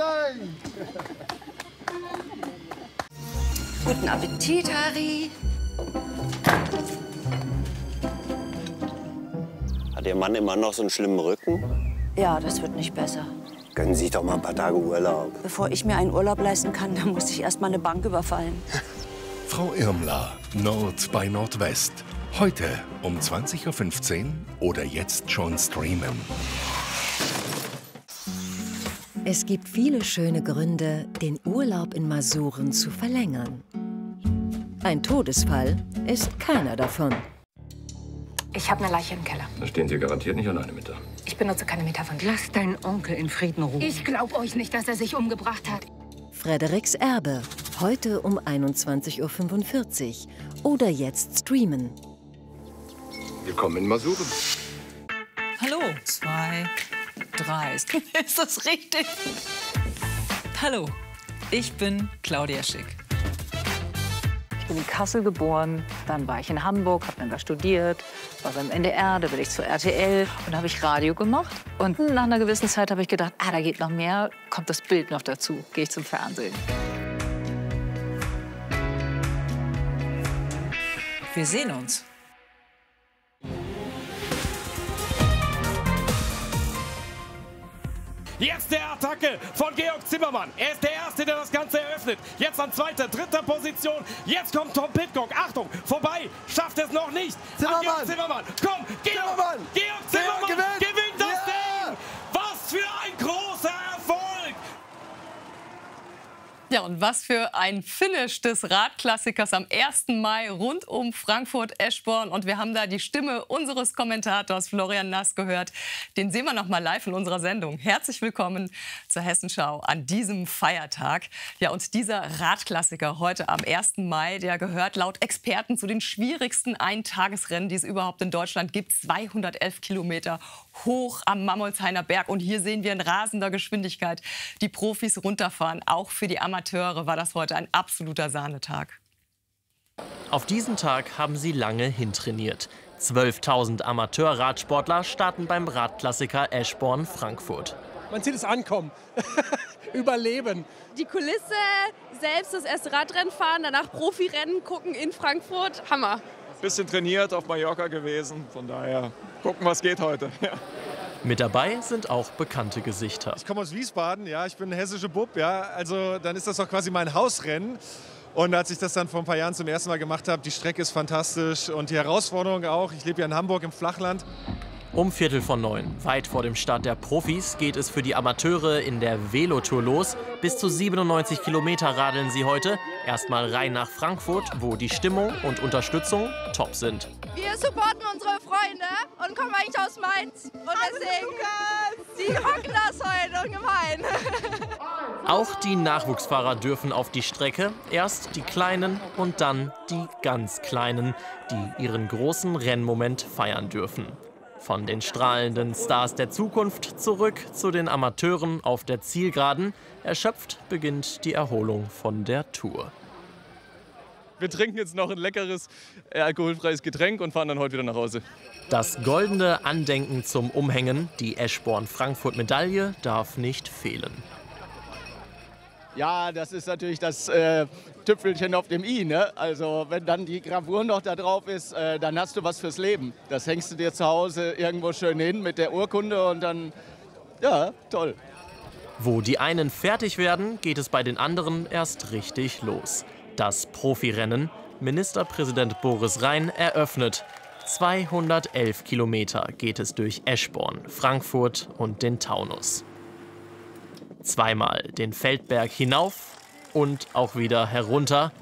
Dank. Guten Appetit, Harry. Hat Ihr Mann immer noch so einen schlimmen Rücken? Ja, das wird nicht besser. Gönnen Sie sich doch mal ein paar Tage Urlaub. Bevor ich mir einen Urlaub leisten kann, dann muss ich erst mal eine Bank überfallen. Frau Irmler, Nord bei Nordwest. Heute um 20:15 Uhr oder jetzt schon streamen. Es gibt viele schöne Gründe, den Urlaub in Masuren zu verlängern. Ein Todesfall ist keiner davon. Ich habe eine Leiche im Keller. Da stehen Sie garantiert nicht alleine mit da. Ich benutze keine Metapher. Lass deinen Onkel in Frieden ruhen. Ich glaube euch nicht, dass er sich umgebracht hat. Frederiks Erbe. Heute um 21:45 Uhr oder jetzt streamen. Willkommen in Masuren. Hallo, 2, 3. Ist das richtig? Hallo, ich bin Claudia Schick. Ich bin in Kassel geboren, dann war ich in Hamburg, habe dann da studiert, war beim NDR, da bin ich zur RTL und habe ich Radio gemacht. Und nach einer gewissen Zeit habe ich gedacht, da geht noch mehr, kommt das Bild noch dazu, gehe ich zum Fernsehen. Wir sehen uns. Jetzt der Attacke von Georg Zimmermann. Er ist der Erste, der das Ganze eröffnet. Jetzt an zweiter, dritter Position. Jetzt kommt Tom Pidcock. Achtung, vorbei. Schafft es noch nicht. Zimmermann. Georg Zimmermann. Komm, Georg. Georg Zimmermann gewinnt das Ding. Was für ein großer Erfolg. Ja, und was für ein Finish des Radklassikers am 1. Mai rund um Frankfurt-Eschborn. Und wir haben da die Stimme unseres Kommentators Florian Nass gehört. Den sehen wir noch mal live in unserer Sendung. Herzlich willkommen zur Hessenschau an diesem Feiertag. Ja, und dieser Radklassiker heute am 1. Mai, der gehört laut Experten zu den schwierigsten Eintagesrennen, die es überhaupt in Deutschland gibt. 211 Kilometer hoch am Mammolshainer Berg. Und hier sehen wir in rasender Geschwindigkeit die Profis runterfahren. Auch für die Amateure war das heute ein absoluter Sahnetag. Auf diesen Tag haben sie lange hintrainiert. 12.000 Amateurradsportler starten beim Radklassiker Eschborn-Frankfurt. Mein Ziel ist Ankommen, Überleben. Die Kulisse, selbst das erste Radrennen fahren, danach Profirennen gucken in Frankfurt, Hammer. Bisschen trainiert, auf Mallorca gewesen, von daher gucken, was geht heute. Ja. Mit dabei sind auch bekannte Gesichter. Ich komme aus Wiesbaden, ja, ich bin ein hessischer Bub, ja, also dann ist das doch quasi mein Hausrennen. Und als ich das dann vor ein paar Jahren zum ersten Mal gemacht habe, die Strecke ist fantastisch und die Herausforderung auch. Ich lebe ja in Hamburg im Flachland. Um 8:45, weit vor dem Start der Profis, geht es für die Amateure in der Velotour los. Bis zu 97 Kilometer radeln sie heute. Erstmal rein nach Frankfurt, wo die Stimmung und Unterstützung top sind. Wir supporten unsere Freunde und kommen eigentlich aus Mainz. Und deswegen, die rocken das heute ungemein. Auch die Nachwuchsfahrer dürfen auf die Strecke. Erst die Kleinen und dann die ganz Kleinen, die ihren großen Rennmoment feiern dürfen. Von den strahlenden Stars der Zukunft zurück zu den Amateuren auf der Zielgeraden. Erschöpft beginnt die Erholung von der Tour. Wir trinken jetzt noch ein leckeres, alkoholfreies Getränk und fahren dann heute wieder nach Hause. Das goldene Andenken zum Umhängen, die Eschborn-Frankfurt-Medaille, darf nicht fehlen. Ja, das ist natürlich das Tüpfelchen auf dem i, ne? Also wenn dann die Gravur noch da drauf ist, dann hast du was fürs Leben. Das hängst du dir zu Hause irgendwo schön hin mit der Urkunde und dann, ja, toll. Wo die einen fertig werden, geht es bei den anderen erst richtig los. Das Profirennen, Ministerpräsident Boris Rhein eröffnet. 211 Kilometer geht es durch Eschborn, Frankfurt und den Taunus. Zweimal den Feldberg hinauf und auch wieder herunter.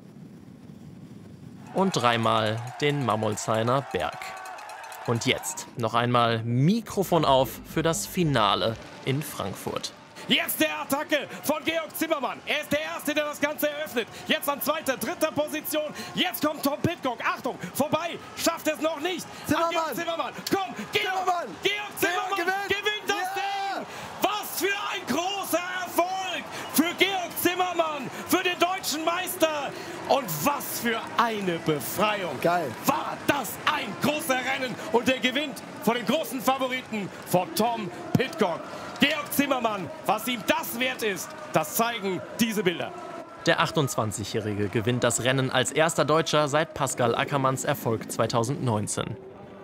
Und dreimal den Mammolshainer Berg. Und jetzt noch einmal Mikrofon auf für das Finale in Frankfurt. Jetzt der Attacke von Georg Zimmermann. Er ist der Erste, der das Ganze eröffnet. Jetzt an zweiter, dritter Position. Jetzt kommt Tom Pidcock. Achtung, vorbei. Schafft es noch nicht. Georg Zimmermann. Komm, Georg Zimmermann gewinnt das Ding. Was für ein großer Erfolg für Georg Zimmermann, für den deutschen Meister. Und was für eine Befreiung. Geil. War das ein großer Rennen. Und der gewinnt von den großen Favoriten von Tom Pidcock. Georg Zimmermann. Was ihm das wert ist, das zeigen diese Bilder. Der 28-Jährige gewinnt das Rennen als erster Deutscher seit Pascal Ackermanns Erfolg 2019.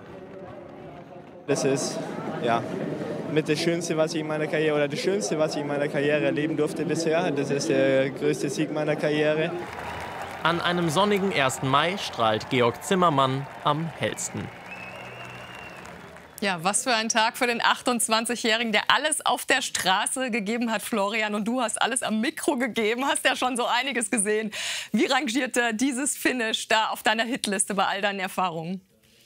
Das ist ja mit das Schönste, was ich in meiner Karriere, oder das Schönste, was ich in meiner Karriere erleben durfte bisher. Das ist der größte Sieg meiner Karriere. An einem sonnigen 1. Mai strahlt Georg Zimmermann am hellsten. Ja, was für ein Tag für den 28-Jährigen, der alles auf der Straße gegeben hat, Florian. Und du hast alles am Mikro gegeben, hast ja schon so einiges gesehen. Wie rangierte dieses Finish da auf deiner Hitliste bei all deinen Erfahrungen?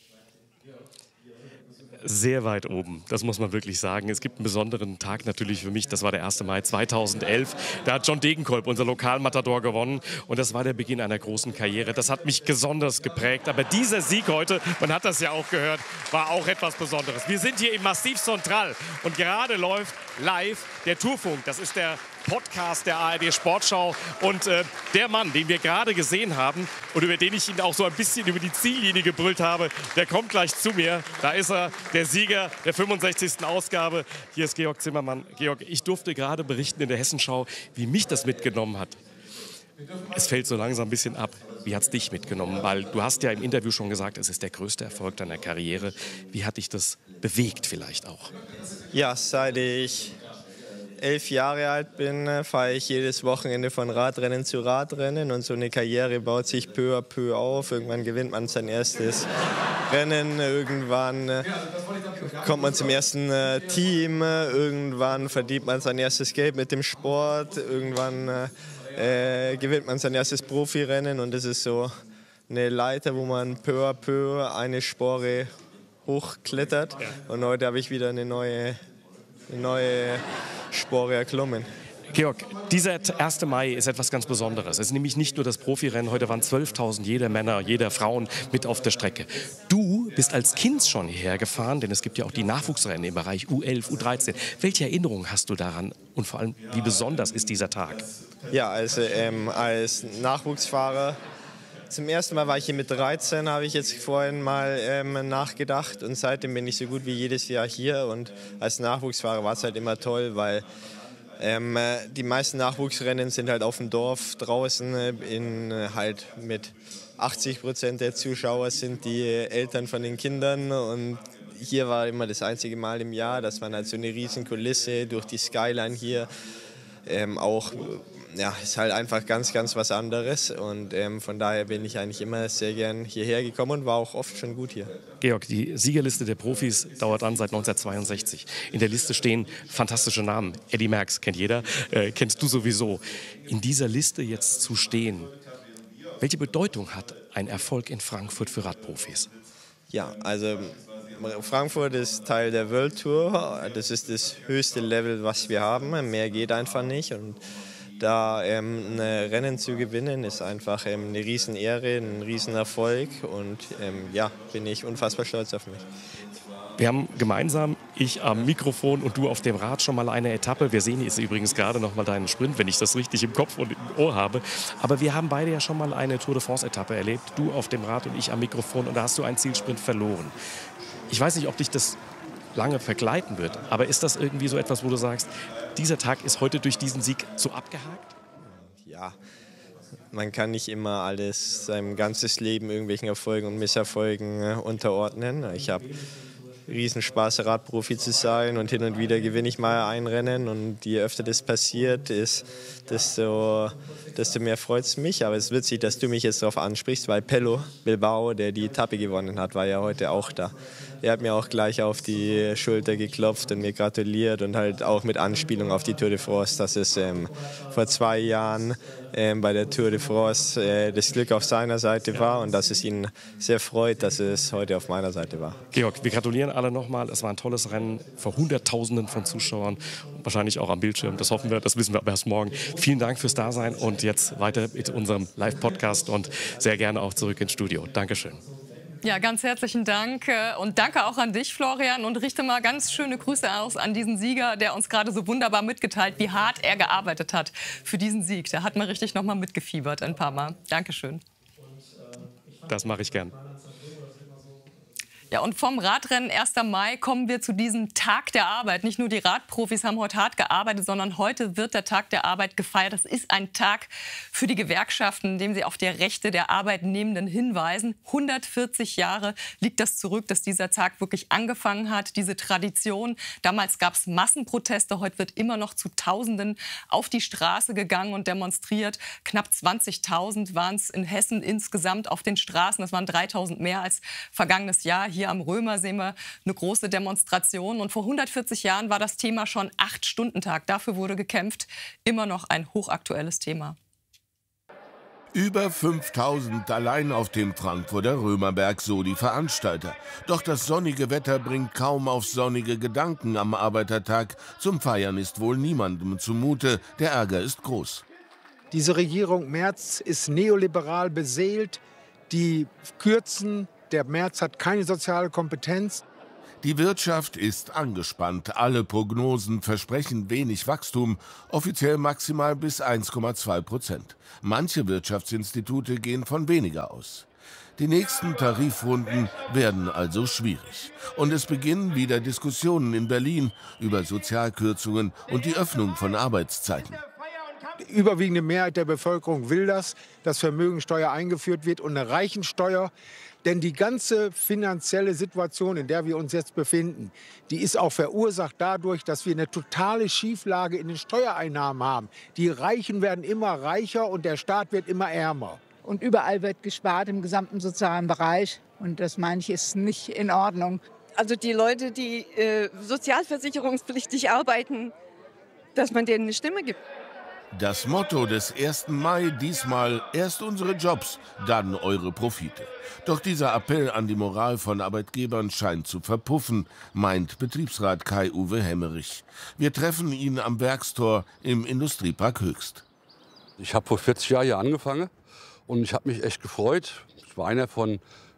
Sehr weit oben, das muss man wirklich sagen. Es gibt einen besonderen Tag natürlich für mich, das war der 1. Mai 2011. Da hat John Degenkolb, unser Lokalmatador, gewonnen und das war der Beginn einer großen Karriere. Das hat mich besonders geprägt, aber dieser Sieg heute, man hat das ja auch gehört, war auch etwas Besonderes. Wir sind hier im Massif Central und gerade läuft live der Tourfunk. Das ist der Podcast der ARD Sportschau und der Mann, den wir gerade gesehen haben und über den ich ihn auch so ein bisschen über die Ziellinie gebrüllt habe, der kommt gleich zu mir. Da ist er, der Sieger der 65. Ausgabe. Hier ist Georg Zimmermann. Georg, ich durfte gerade berichten in der Hessenschau, wie mich das mitgenommen hat. Es fällt so langsam ein bisschen ab. Wie hat es dich mitgenommen? Weil du hast ja im Interview schon gesagt, es ist der größte Erfolg deiner Karriere. Wie hat dich das bewegt vielleicht auch? Ja, seit ich 11 Jahre alt bin, fahre ich jedes Wochenende von Radrennen zu Radrennen und so eine Karriere baut sich peu à peu auf. Irgendwann gewinnt man sein erstes Rennen, irgendwann kommt man zum ersten Team, irgendwann verdient man sein erstes Geld mit dem Sport, irgendwann gewinnt man sein erstes Profirennen und das ist so eine Leiter, wo man peu à peu eine Spore hochklettert und heute habe ich wieder eine neue Spore erklommen. Georg, dieser 1. Mai ist etwas ganz Besonderes. Es ist nämlich nicht nur das Profirennen, heute waren 12.000 jeder Männer, jeder Frauen mit auf der Strecke. Du bist als Kind schon hierher gefahren, denn es gibt ja auch die Nachwuchsrennen im Bereich U11, U13. Welche Erinnerungen hast du daran und vor allem, wie besonders ist dieser Tag? Ja, also als Nachwuchsfahrer zum ersten Mal war ich hier mit 13, habe ich jetzt vorhin mal nachgedacht und seitdem bin ich so gut wie jedes Jahr hier und als Nachwuchsfahrer war es halt immer toll, weil die meisten Nachwuchsrennen sind halt auf dem Dorf draußen, halt mit 80% der Zuschauer sind die Eltern von den Kindern und hier war immer das einzige Mal im Jahr, dass man halt so eine riesen Kulisse durch die Skyline hier auch, ja, ist halt einfach ganz, ganz was anderes und von daher bin ich eigentlich immer sehr gern hierher gekommen und war auch oft schon gut hier. Georg, die Siegerliste der Profis dauert an seit 1962. In der Liste stehen fantastische Namen. Eddy Merckx kennt jeder, kennst du sowieso. In dieser Liste jetzt zu stehen, welche Bedeutung hat ein Erfolg in Frankfurt für Radprofis? Ja, also Frankfurt ist Teil der World Tour. Das ist das höchste Level, was wir haben. Mehr geht einfach nicht. Und da ein Rennen zu gewinnen, ist einfach eine Riesenehre, ein Riesenerfolg. Und ja, bin ich unfassbar stolz auf mich. Wir haben gemeinsam, ich am Mikrofon und du auf dem Rad, schon mal eine Etappe. Wir sehen jetzt übrigens gerade noch mal deinen Sprint, wenn ich das richtig im Kopf und im Ohr habe. Aber wir haben beide ja schon mal eine Tour de France-Etappe erlebt. Du auf dem Rad und ich am Mikrofon. Und da hast du einen Zielsprint verloren. Ich weiß nicht, ob dich das lange begleiten wird. Aber ist das irgendwie so etwas, wo du sagst, dieser Tag ist heute durch diesen Sieg so abgehakt? Ja, man kann nicht immer alles, sein ganzes Leben irgendwelchen Erfolgen und Misserfolgen unterordnen. Ich habe Riesenspaß, Radprofi zu sein und hin und wieder gewinne ich mal ein Rennen und je öfter das passiert ist, desto mehr freut es mich. Aber es ist witzig, dass du mich jetzt darauf ansprichst, weil Pello Bilbao, der die Etappe gewonnen hat, war ja heute auch da. Er hat mir auch gleich auf die Schulter geklopft und mir gratuliert und halt auch mit Anspielung auf die Tour de France, dass es vor 2 Jahren bei der Tour de France das Glück auf seiner Seite war und dass es ihn sehr freut, dass es heute auf meiner Seite war. Georg, wir gratulieren alle nochmal. Es war ein tolles Rennen vor Hunderttausenden von Zuschauern, wahrscheinlich auch am Bildschirm. Das hoffen wir, das wissen wir aber erst morgen. Vielen Dank fürs Dasein und jetzt weiter mit unserem Live-Podcast und sehr gerne auch zurück ins Studio. Dankeschön. Ja, ganz herzlichen Dank und danke auch an dich, Florian, und richte mal ganz schöne Grüße aus an diesen Sieger, der uns gerade so wunderbar mitgeteilt, wie hart er gearbeitet hat für diesen Sieg. Da hat man richtig noch mal mitgefiebert ein paar Mal. Dankeschön. Das mache ich gern. Ja, und vom Radrennen 1. Mai kommen wir zu diesem Tag der Arbeit. Nicht nur die Radprofis haben heute hart gearbeitet, sondern heute wird der Tag der Arbeit gefeiert. Das ist ein Tag für die Gewerkschaften, in dem sie auf die Rechte der Arbeitnehmenden hinweisen. 140 Jahre liegt das zurück, dass dieser Tag wirklich angefangen hat, diese Tradition. Damals gab es Massenproteste, heute wird immer noch zu Tausenden auf die Straße gegangen und demonstriert. Knapp 20.000 waren es in Hessen insgesamt auf den Straßen. Das waren 3.000 mehr als vergangenes Jahr. Hier am Römer sehen wir eine große Demonstration. Und vor 140 Jahren war das Thema schon 8-Stunden-Tag. Dafür wurde gekämpft. Immer noch ein hochaktuelles Thema. Über 5.000 allein auf dem Frankfurter Römerberg, so die Veranstalter. Doch das sonnige Wetter bringt kaum auf sonnige Gedanken am Arbeitertag. Zum Feiern ist wohl niemandem zumute. Der Ärger ist groß. Diese Regierung Merz ist neoliberal beseelt. Die kürzen. Der Merz hat keine soziale Kompetenz. Die Wirtschaft ist angespannt. Alle Prognosen versprechen wenig Wachstum, offiziell maximal bis 1,2%. Manche Wirtschaftsinstitute gehen von weniger aus. Die nächsten Tarifrunden werden also schwierig. Und es beginnen wieder Diskussionen in Berlin über Sozialkürzungen und die Öffnung von Arbeitszeiten. Die überwiegende Mehrheit der Bevölkerung will das, dass Vermögensteuer eingeführt wird und eine Reichensteuer. Denn die ganze finanzielle Situation, in der wir uns jetzt befinden, die ist auch verursacht dadurch, dass wir eine totale Schieflage in den Steuereinnahmen haben. Die Reichen werden immer reicher und der Staat wird immer ärmer. Und überall wird gespart im gesamten sozialen Bereich. Und das, meine ich, ist nicht in Ordnung. Also die Leute, die sozialversicherungspflichtig arbeiten, dass man denen eine Stimme gibt. Das Motto des 1. Mai diesmal: erst unsere Jobs, dann eure Profite. Doch dieser Appell an die Moral von Arbeitgebern scheint zu verpuffen, meint Betriebsrat Kai-Uwe Hemmerich. Wir treffen ihn am Werkstor im Industriepark Höchst. Ich habe vor 40 Jahren hier angefangen und ich habe mich echt gefreut. Ich war einer von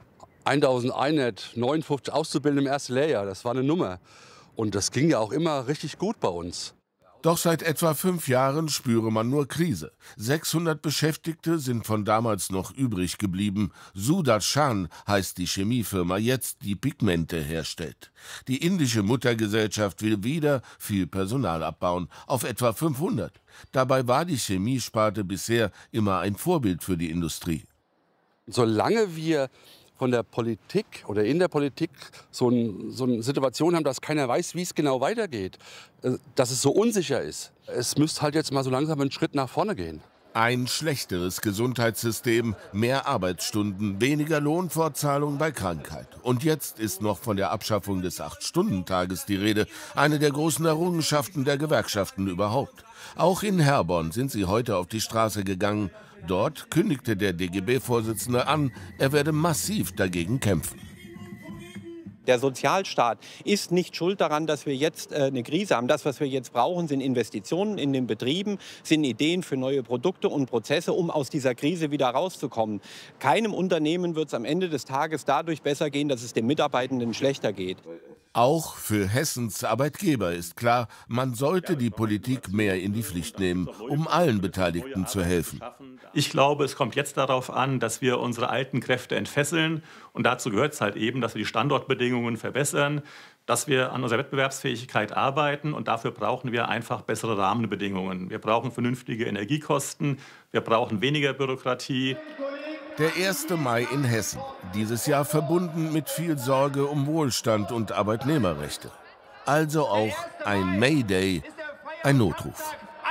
1159 Auszubildenden im ersten Lehrjahr. Das war eine Nummer. Und das ging ja auch immer richtig gut bei uns. Doch seit etwa 5 Jahren spüre man nur Krise. 600 Beschäftigte sind von damals noch übrig geblieben. Sudarshan heißt die Chemiefirma jetzt, die Pigmente herstellt. Die indische Muttergesellschaft will wieder viel Personal abbauen, auf etwa 500. Dabei war die Chemiesparte bisher immer ein Vorbild für die Industrie. Solange wir von der Politik oder in der Politik so eine Situation haben, dass keiner weiß, wie es genau weitergeht, dass es so unsicher ist. Es müsste halt jetzt mal so langsam einen Schritt nach vorne gehen. Ein schlechteres Gesundheitssystem, mehr Arbeitsstunden, weniger Lohnfortzahlung bei Krankheit. Und jetzt ist noch von der Abschaffung des 8-Stunden-Tages die Rede, eine der großen Errungenschaften der Gewerkschaften überhaupt. Auch in Herborn sind sie heute auf die Straße gegangen. Dort kündigte der DGB-Vorsitzende an, er werde massiv dagegen kämpfen. Der Sozialstaat ist nicht schuld daran, dass wir jetzt eine Krise haben. Das, was wir jetzt brauchen, sind Investitionen in den Betrieben, sind Ideen für neue Produkte und Prozesse, um aus dieser Krise wieder rauszukommen. Keinem Unternehmen wird es am Ende des Tages dadurch besser gehen, dass es den Mitarbeitenden schlechter geht. Auch für Hessens Arbeitgeber ist klar, man sollte die Politik mehr in die Pflicht nehmen, um allen Beteiligten zu helfen. Ich glaube, es kommt jetzt darauf an, dass wir unsere alten Kräfte entfesseln. Und dazu gehört es halt eben, dass wir die Standortbedingungen verbessern, dass wir an unserer Wettbewerbsfähigkeit arbeiten. Und dafür brauchen wir einfach bessere Rahmenbedingungen. Wir brauchen vernünftige Energiekosten, wir brauchen weniger Bürokratie. Der 1. Mai in Hessen, dieses Jahr verbunden mit viel Sorge um Wohlstand und Arbeitnehmerrechte. Also auch ein Mayday, ein Notruf.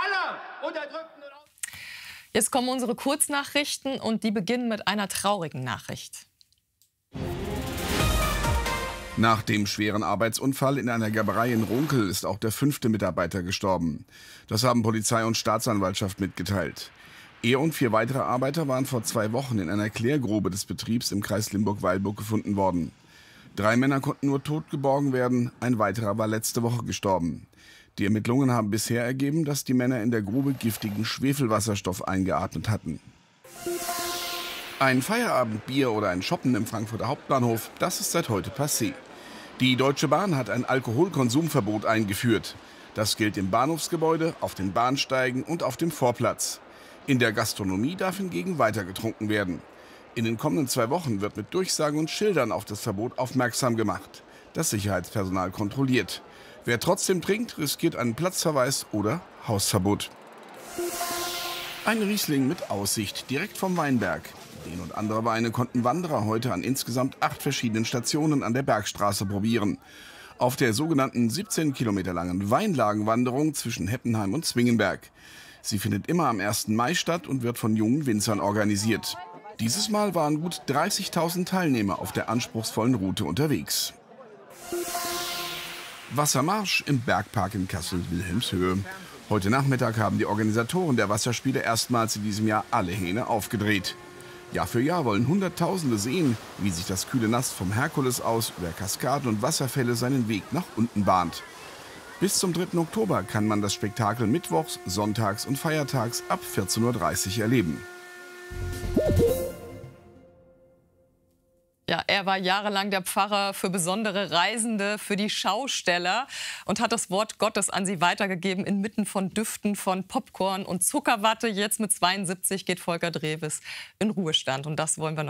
Jetzt kommen unsere Kurznachrichten und die beginnen mit einer traurigen Nachricht. Nach dem schweren Arbeitsunfall in einer Gerberei in Runkel ist auch der 5. Mitarbeiter gestorben. Das haben Polizei und Staatsanwaltschaft mitgeteilt. Er und 4 weitere Arbeiter waren vor 2 Wochen in einer Klärgrube des Betriebs im Kreis Limburg-Weilburg gefunden worden. 3 Männer konnten nur tot geborgen werden, ein weiterer war letzte Woche gestorben. Die Ermittlungen haben bisher ergeben, dass die Männer in der Grube giftigen Schwefelwasserstoff eingeatmet hatten. Ein Feierabendbier oder ein Shoppen im Frankfurter Hauptbahnhof, das ist seit heute passé. Die Deutsche Bahn hat ein Alkoholkonsumverbot eingeführt. Das gilt im Bahnhofsgebäude, auf den Bahnsteigen und auf dem Vorplatz. In der Gastronomie darf hingegen weiter getrunken werden. In den kommenden 2 Wochen wird mit Durchsagen und Schildern auf das Verbot aufmerksam gemacht. Das Sicherheitspersonal kontrolliert. Wer trotzdem trinkt, riskiert einen Platzverweis oder Hausverbot. Ein Riesling mit Aussicht, direkt vom Weinberg. Den und andere Weine konnten Wanderer heute an insgesamt 8 verschiedenen Stationen an der Bergstraße probieren. Auf der sogenannten 17 Kilometer langen Weinlagenwanderung zwischen Heppenheim und Zwingenberg. Sie findet immer am 1. Mai statt und wird von jungen Winzern organisiert. Dieses Mal waren gut 30.000 Teilnehmer auf der anspruchsvollen Route unterwegs. Wassermarsch im Bergpark in Kassel-Wilhelmshöhe. Heute Nachmittag haben die Organisatoren der Wasserspiele erstmals in diesem Jahr alle Hähne aufgedreht. Jahr für Jahr wollen Hunderttausende sehen, wie sich das kühle Nass vom Herkules aus über Kaskaden und Wasserfälle seinen Weg nach unten bahnt. Bis zum 3. Oktober kann man das Spektakel mittwochs, sonntags und feiertags ab 14:30 Uhr erleben. Ja, er war jahrelang der Pfarrer für besondere Reisende, für die Schausteller und hat das Wort Gottes an sie weitergegeben inmitten von Düften von Popcorn und Zuckerwatte. Jetzt mit 72 geht Volker Drewes in Ruhestand und das wollen wir noch